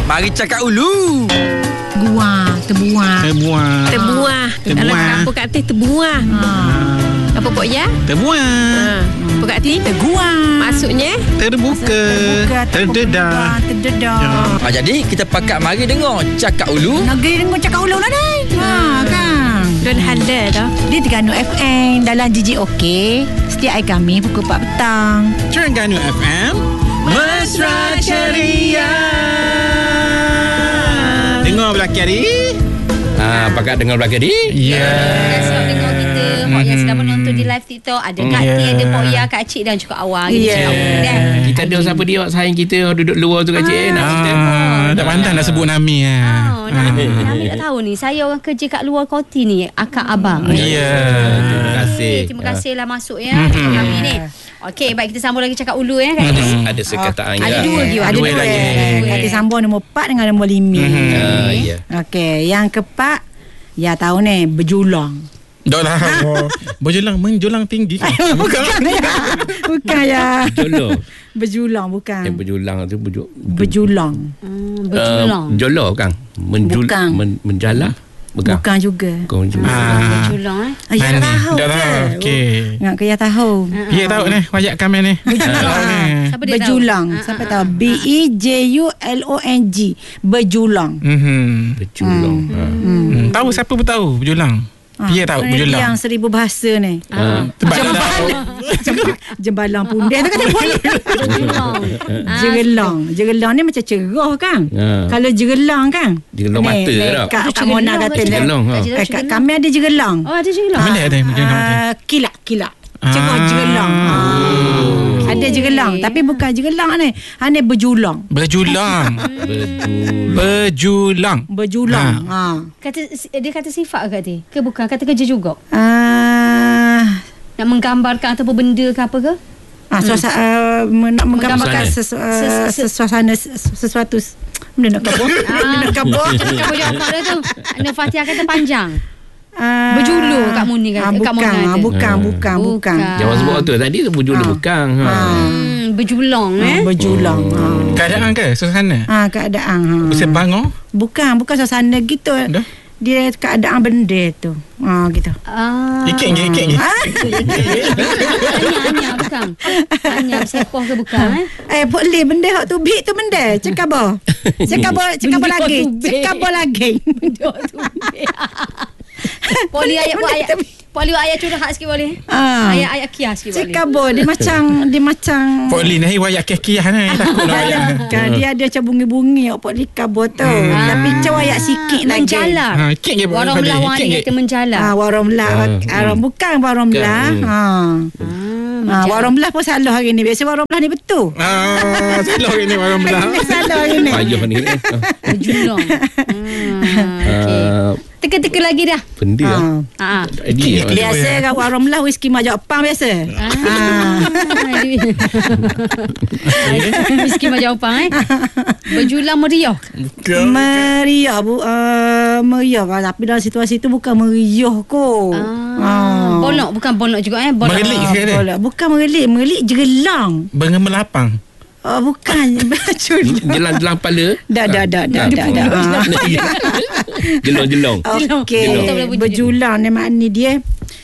Mari cakap ulu. Terbuah. Dalam kampung kat atas terbuah. Apa pok ya? Terbuah. Apa kat atas? Teguah. Maksudnya? Terbuka. Terdedah. Terdedah. Jadi kita pakat mari dengar cakap ulu. Negeri dengar cakap ulu lah dah. Kan. Dan halal dah. Di Terengganu FM dalam GGOK setiap hari kami pukul 4 petang. Terengganu FM Mesra Ceria. Dengar belakang hari. Pakat dengar belakang ni. Siap dengar kita. Pok yang sedang menonton di live TikTok. Ada Kak T, ada Pok Ya, Kak Cik dan juga Awang. Kita ada siapa dia sayang kita duduk luar tu Kak Cik. Nak kita. Tak pandang nak sebut Nami Nami tak tahu ni. Saya orang kerja kat luar kota ni. Akak abang. Terima kasih. Terima kasihlah masuk ya. Nami ni. Okey, baik kita sambung lagi cakap ulu ya. Ada sekataan Ada dua lagi. Ada dua lagi. Kita sambung nombor 4 dengan nombor 5. Okey, yang keempat ya tahu ni berjulang. Dah lah. Berjulang menjulang tinggi. Bukan ya. Berjulang. Berjulang bukan. Berjulang tu Berjulang. Berjulang. Menjolah kan? Bukan. Menjala. Bukan juga. Berjulang Ya tahu dah ke? tahu. Okey. Nak ke ya tahu. Ya tahu ni. Wajak kami ni. Siapa dia Berjulang. Siapa tahu? BEJULONG. Berjulang. Berjulang. Tahu siapa pun tahu berjulang. Dia tahu berjulang. Yang 1000 bahasa ni. Sebab dia tahu. Jembalang pundeh tu kata boleh. Jegelang ni macam cerah kan. Kalau jegelang kan. Jegelang mata tak? Kak Mona kata jegelang. Kat kami ada jegelang. Oh, ada jegelang. Mana ada berjulang? Kilak. Cerah jegelang. Ada jegelang. Tapi bukan jegelang ni. Hanya berjulang. Berjulang. Dia kata sifat ke dia? Ke bukan? Kata kerja juga? Nak menggambarkan ataupun benda ke apa ke? Nak menggambarkan suasana sesuatu. Benda nak kabur. Kabur jawab dia tu. Fatihah kata panjang. Berjulur Kak Muni kata. Bukan. Jawab sebut tu tadi tu berjulur bukan. Berjulang Berjulang. Keadaan ke? Suasana? Keadaan. Bisa bangun? Bukan suasana gitu. Dah? Dia keadaan benda tu. Gitu. Ikik. Hanya bukan. Hanya sepoh ke bukan? Boleh benda hak tu big tu benda. Cakap apa lagi. Benda tu big. Poli ayat curhat sikit boleh? Ayat kias sikit boleh? Cakap apa dia macam Pok Lin ni wayak kekiyah ni. Takut lah. Dia ada macam bungi-bungi Pok Lin kabur tu. Tapi macam wayak sikit lagi. Menjala. Warung belah wang ni kata menjala. Warung belah. Bukan warung belah. Warung belah pun salah hari ni. Biasa warung belah ni betul. Salah hari ni warung belah. Salah hari ni. Payah ni. Berjulang. Teka-teka lagi dah. Benda Biasa kat warung belah whisky majak pang biasa. Whisky majak pang Berjulang meriah. Meriah tapi dalam situasi tu bukan meriah kot. Bolok bukan bolok juga Merelik ke dia? Bukan merelik jegelang. Bergemelapang. Bukan. Jelang kepala. Dah. Jelong. Okey. Berjulang ni makna dia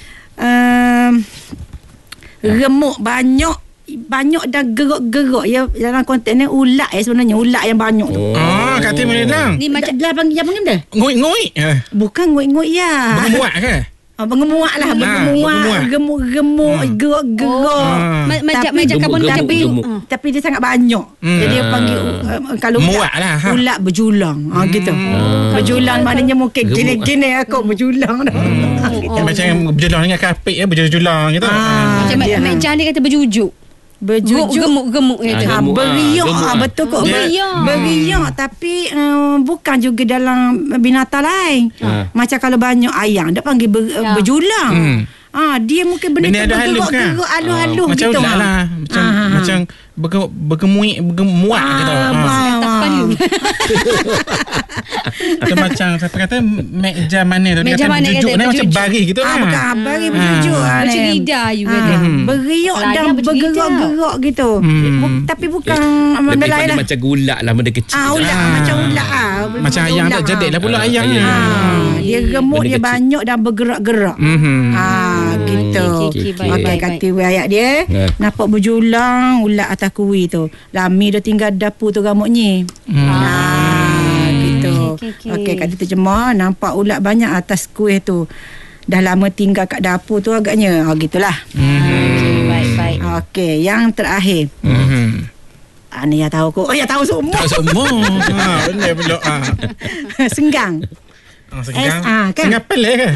remuk banyak dan gerak-gerak ya dalam konteks ni ulat sebenarnya ulat yang banyak tu. Kata mana ni macam dia panggil benda? Nguit-nguit. Bukan nguit-nguit ya. Bermuat ke? Mengemuat lah. Gemuk-gemuk gerak-gerak macam kabon tapi dia sangat banyak. Jadi dia panggil kalau muat lah ulat berjulang gitu. Berjulang maknanya mungkin gini-gini aku berjulang dah. Macam berjulang dengan kapit berjulang gitu. Macam meja ni kata berjujuk. Gemuk-gemuk gitu. Beriak betul kot. Beriak tapi bukan juga dalam binatang lain. Macam kalau banyak ayam dia panggil berjulang. Dia mungkin benda tu bergerak halus-halus macam gitu. Macam bergemuat gitu. Atau macam siapa kata meja mana tu, dia Meja kata mana berjujuk kata ni macam berjujuk. baris gitu kan. Bukan bagi berjujuk Macam lidah you kata. Beriuk Kalau dan ayam macam bergerak-gerak gitu. Tapi bukan benda Lebih lain pada lah. macam gulak lah, benda kecil. Ulat macam ulat Macam ayam tu, jedek lah pula ayam ni. Dia remuk, Benda dia kecil. banyak dan bergerak-gerak. Gitu. okey, baik, Okey, baik, kata ayat dia. Nampak berjulang ulat atas kuih tu. Lami dah tinggal dapur tu ramuknya. Gitu. okey. Okey, kata terjemah, nampak ulat banyak atas kuih tu. Dah lama tinggal kat dapur tu agaknya. Gitulah. Okey, baik. Okey, yang terakhir. Ni ya tahu kok. Ya tahu semua. Tak semua. Benar pula. Senggang. Senggang. Kan? Senggang pelik ke?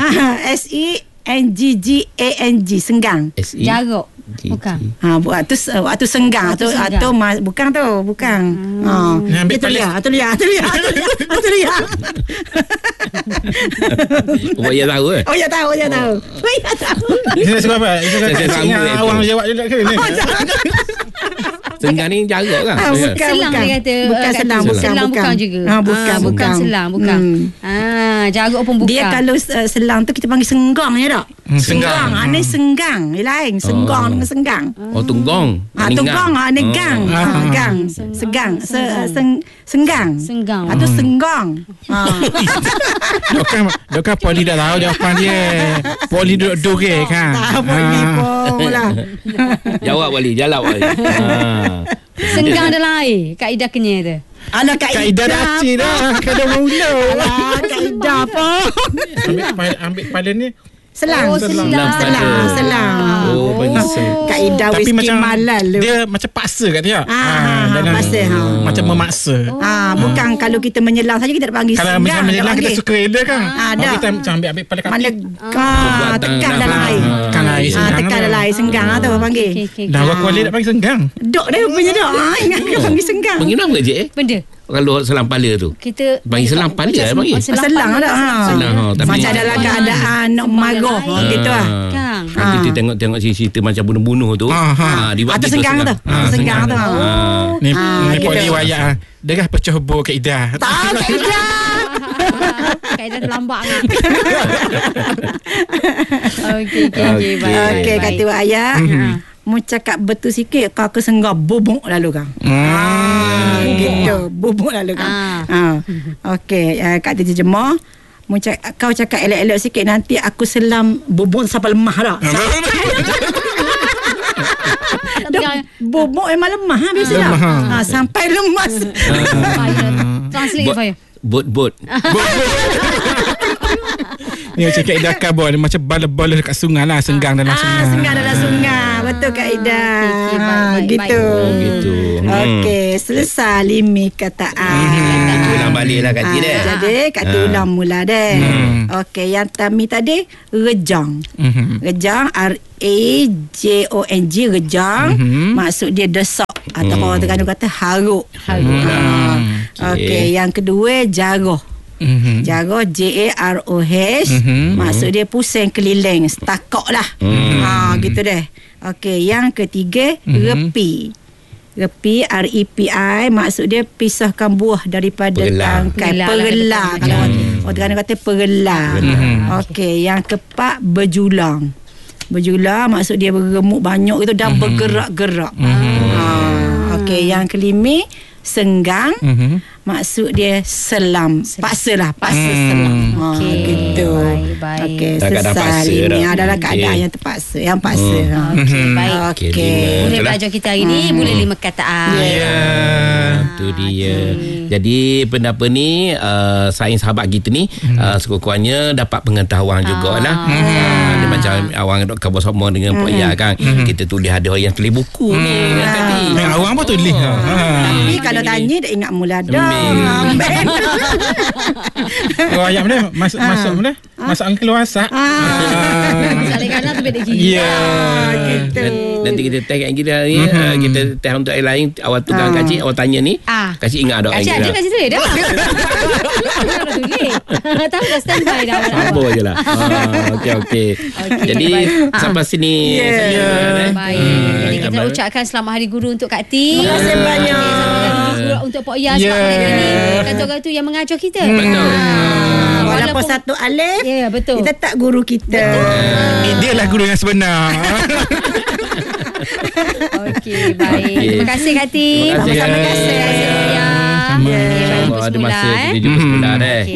SENGGANG, senggang. Jaruk. Bukan. Waktu senggang Waktu senggang. atau bukan tu, bukan. Ambil Itu lihat. Buat ya tahu Oh ya tahu. Ini sebab apa? Itu Saya kata sambut ingat itu. awang jawab juga ke ni? Senggang ni jarak kan? Bukan. Selang dia kata. Bukan selang, Selang bukan juga. Bukan. Selang, bukan. Jaruk pun bukan. Dia kalau selang tu kita panggil senggang ya tak? Senggang. Ni senggang. Dia lain. Senggang dengan senggang. Oh, tunggong. Tunggong ni gang. Gang. Segang. Senggang. Senggang. Atau senggang. Dokang Poli dah tahu jawapan dia. Poli duduk dugek kan. Tak boleh pun lah. Jawab balik. Senggang dalam air. Kaedah kenyai tu. Alah Kaedah dah acik dah. Kaedah mula. Alah kaedah apa? Ambil kepala ni. Selang. Oh, selang. Oh, benda Kaedah Tapi whisky macam malal tu. dia macam paksa kat dia. paksa. Macam memaksa. Bukan kalau kita menyelang saja kita tak panggil Kalau senggang. macam menyelang tak kita panggil. suka elok kan. dah. Kita macam ambil kepala Mana kaki. tekan dalam air. Tekan air senggang Tekan tu. dalam air senggang tu panggil. Dah orang kuali tak panggil senggang. Dok dah rupanya dok. Ingat dia panggil senggang. Panggil nama ke je Benda. Kalau selang pala tu? Kita Panggil selang pala lah panggil. Selang dah. Selang, tapi Macam dalam keadaan nak marah gitu lah. Kan. Kita tengok cerita macam bunuh-bunuh tu. Dibuat Atau gitu senggang tu. Senggang tu. Ni gitu. Poli wayak. Dia dah pecah hubur kaedah. Tahu kaedah. Kaedah terlambat kan. Okey, baik. Okey, kata ayah. Mu cakap betul sikit kau kesenggar bubuk lalu kan. Gitu. Bubuk lalu kan. Okey, kata terjemah. Kau cakap elok-elok sikit nanti aku selam bubuk sampai lemah dah. Bubuk memang lemah biasa dah. Sampai lemas. Translate Faya. Bot. Ni macam kaedah kabur. Macam bala-bala dekat sungai lah. Senggang dalam sungai. Senggang dalam sungai. Betul Kak Ida. Okey, baik, Gitu. baik. Gitu. Okey, selesai limi kataan. Ulang balik lah kata dia. Jadi kata ulang mula deh. Okey, yang Tami tadi rejang. Rejang RAJONG rejang. Maksud dia desak atau orang Terengganu kata haruk. Okey, yang kedua jaroh. Jaroh JAROH. Maksud dia pusing keliling, stakok lah. Gitu deh. Okey, yang ketiga repi. Repi REPI maksud dia pisahkan buah daripada tangkai. Pergelar. Kalau orang Terengganu kata pergelar. Okey, yang keempat berjulang. Berjulang maksud dia bergemuk banyak itu dan bergerak-gerak. Okey, yang kelima senggang. Maksud dia selam. Paksa selam. Gitu. Baik. Okey, Dah paksa selesai ini dah. adalah keadaan yang terpaksa. Yang paksa. Okey, baik. Okey. Boleh belajar kita hari ni. Boleh 5 kataan. Itu dia. Jadi benda apa ni sains sahabat kita ni sekurang-kurangnya dapat pengetahuan jugalah. Dia macam awang dok khabar sama dengan Pak Ya kan. Kita tulis ada orang yang tulis buku ni tadi. Awang apa tulis? Tapi kalau tanya dia ingat mula dah. Oh, ayam dia masuk mana? Masuk angka luar asak. Masalah kanan tu beda gigi. Ya. Gitu. Nanti kita test kat kita ni. Kita test untuk air lain. Awak tukang Kak Cik, awak tanya ni. Kak Cik ingat tak? Kak Cik ada kat situ dah. Tahu dah standby dah. Apa je lah. Okey. Jadi sampai sini. Baik. Jadi kita nak ucapkan selamat Hari Guru untuk Kak T. Terima kasih banyak. Untuk Pak Yas sebab hari ni kata-kata tu yang mengajar kita. Betul. Walaupun satu alif, betul. kita tak guru kita. Dia lah guru yang sebenar. Okey, baik. Terima kasih Kak T. Terima kasih. Terima kasih. InsyaAllah ada masa kita jumpa sekolah.